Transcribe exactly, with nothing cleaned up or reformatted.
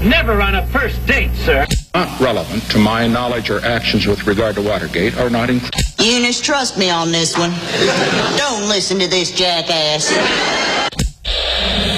never on a first date, sir. Not relevant to my knowledge or actions with regard to Watergate are not included. Eunice, trust me on this one. Don't listen to this jackass.